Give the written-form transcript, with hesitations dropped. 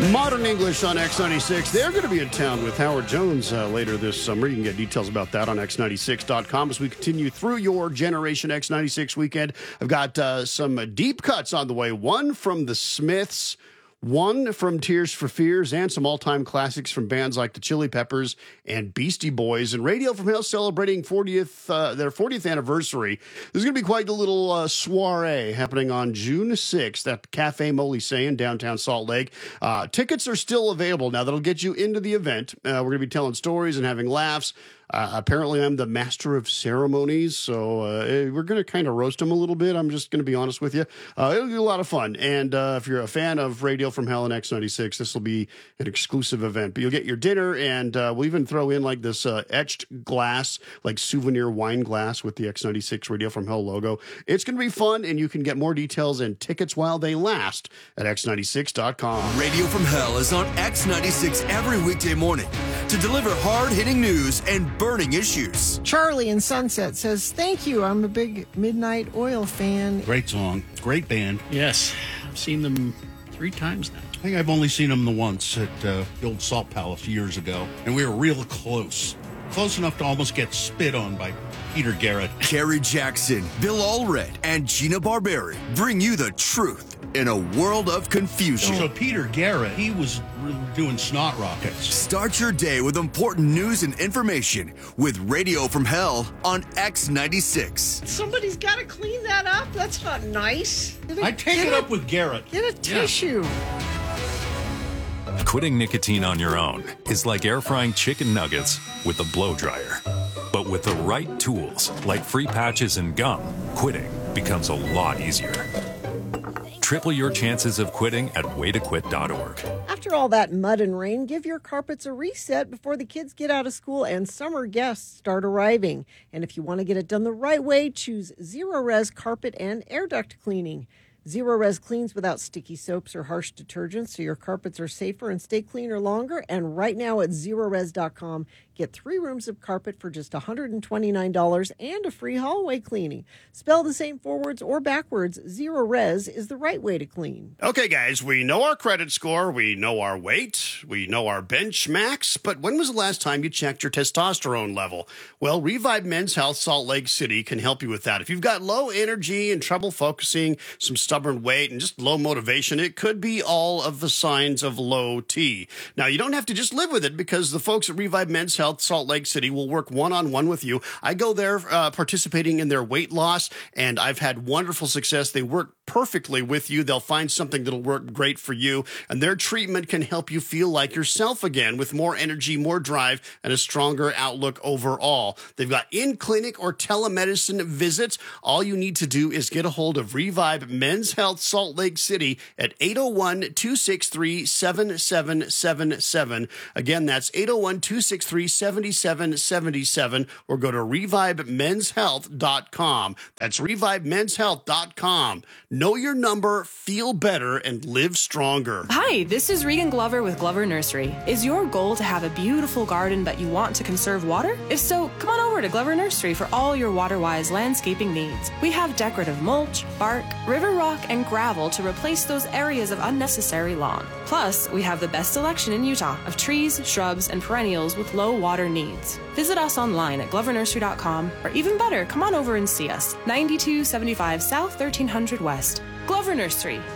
Modern English on X96. They're going to be in town with Howard Jones later this summer. You can get details about that on X96.com as we continue through your Generation X96 weekend. I've got some deep cuts on the way. One from the Smiths, one from Tears for Fears, and some all-time classics from bands like the Chili Peppers and Beastie Boys. And Radio from Hell celebrating their 40th anniversary. There's going to be quite a little soiree happening on June 6th at Cafe Molise in downtown Salt Lake. Tickets are still available now. That'll get you into the event. We're going to be telling stories and having laughs. Apparently, I'm the master of ceremonies, so we're going to kind of roast them a little bit. I'm just going to be honest with you. It'll be a lot of fun. And if you're a fan of Radio from Hell and X96, this will be an exclusive event. But you'll get your dinner, and we'll even throw in like this etched glass, like souvenir wine glass with the X96 Radio from Hell logo. It's going to be fun, and you can get more details and tickets while they last at X96.com. Radio from Hell is on X96 every weekday morning to deliver hard-hitting news and burning issues. Charlie in Sunset says, thank you. I'm a big Midnight Oil fan. Great song. Great band. Yes, I've seen them 3 times now. I think I've only seen them the once at the old Salt Palace years ago, and we were real close. Close enough to almost get spit on by Peter Garrett. Kerry Jackson, Bill Allred, and Gina Barberi bring you the truth in a world of confusion. So Peter Garrett, he was doing snot rockets. Start your day with important news and information with Radio from Hell on X96. Somebody's got to clean that up. That's not nice. I take it up with Garrett. Get a tissue. Quitting nicotine on your own is like air frying chicken nuggets with a blow dryer. But with the right tools, like free patches and gum, quitting becomes a lot easier. Triple your chances of quitting at waytoquit.org. After all that mud and rain, give your carpets a reset before the kids get out of school and summer guests start arriving. And if you want to get it done the right way, choose Zero Res carpet and air duct cleaning. Zero Res cleans without sticky soaps or harsh detergents, so your carpets are safer and stay cleaner longer. And right now at ZeroRes.com, get 3 rooms of carpet for just $129 and a free hallway cleaning. Spell the same forwards or backwards. Zero Res is the right way to clean. Okay, guys, we know our credit score, we know our weight, we know our bench max, but when was the last time you checked your testosterone level? Well, Revive Men's Health Salt Lake City can help you with that. If you've got low energy and trouble focusing, some stubborn weight, and just low motivation, it could be all of the signs of low T. Now, you don't have to just live with it, because the folks at Revive Men's Health Salt Lake City will work one-on-one with you. I go there participating in their weight loss, and I've had wonderful success. They work perfectly with you. They'll find something that'll work great for you, and their treatment can help you feel like yourself again with more energy, more drive, and a stronger outlook overall. They've got in-clinic or telemedicine visits. All you need to do is get a hold of Revive Men's Health Salt Lake City at 801-263-7777. Again, that's 801-263-7777, or go to ReviveMen'sHealth.com. That's ReviveMen'sHealth.com. Know your number, feel better, and live stronger. Hi, this is Regan Glover with Glover Nursery. Is your goal to have a beautiful garden but you want to conserve water? If so, come on over to Glover Nursery for all your water-wise landscaping needs. We have decorative mulch, bark, river rock, and gravel to replace those areas of unnecessary lawn. Plus, we have the best selection in Utah of trees, shrubs, and perennials with low water needs. Visit us online at gloverNursery.com, or even better, come on over and see us. 9275 South 1300 West. Glover Nursery.